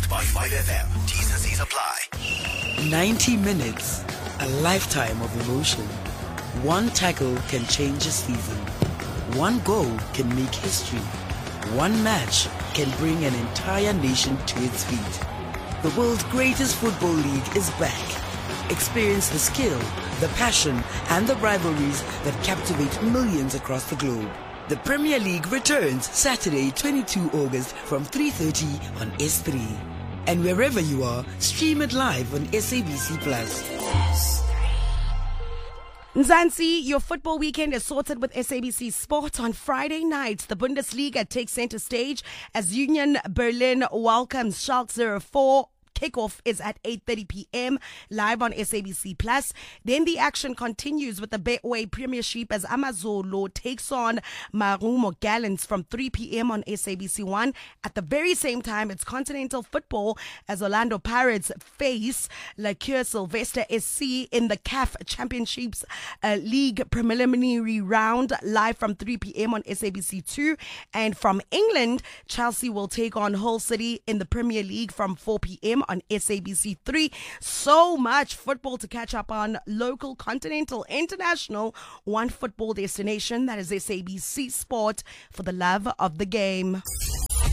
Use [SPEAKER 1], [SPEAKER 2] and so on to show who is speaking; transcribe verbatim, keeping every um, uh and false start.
[SPEAKER 1] by five F M. T's and C's apply.
[SPEAKER 2] ninety minutes, a lifetime of emotion. One tackle can change a season. One goal can make history. One match can bring an entire nation to its feet. The world's greatest football league is back. Experience the skill, the passion, and the rivalries that captivate millions across the globe. The Premier League returns Saturday, twenty-second of August from three thirty on S three. And wherever you are, stream it live on S A B C Plus.
[SPEAKER 3] Nzansi, your football weekend is sorted with S A B C Sport. On Friday night, the Bundesliga takes center stage as Union Berlin welcomes Schalke zero four. Kickoff is at eight thirty p.m. live on S A B C Plus. Then the action continues with the Betway Premiership as Amazulu takes on Marumo Gallants from three p.m. on S A B C one. At the very same time, it's continental football as Orlando Pirates face La Cure Sylvester S C in the C A F Championships uh, League preliminary round live from three p.m. on S A B C two. And from England, Chelsea will take on Hull City in the Premier League from four p.m. on S A B C three. So much football to catch up on. Local, continental, international, one football destination. That is S A B C Sport, for the love of the game.